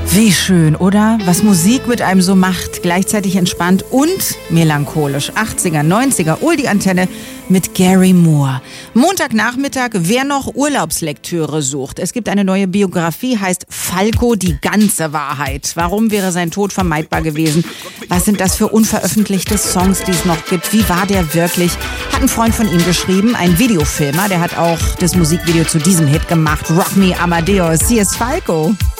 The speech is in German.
Wie schön, oder? Was Musik mit einem so macht, gleichzeitig entspannt und melancholisch. 80er, 90er, die Antenne mit Gary Moore. Montagnachmittag, wer noch Urlaubslektüre sucht. Es gibt eine neue Biografie, heißt Falco, die ganze Wahrheit. Warum wäre sein Tod vermeidbar gewesen? Was sind das für unveröffentlichte Songs, die es noch gibt? Wie war der wirklich? Hat ein Freund von ihm geschrieben, ein Videofilmer, der hat auch das Musikvideo zu diesem Hit gemacht. Rock Me Amadeus, hier ist Falco.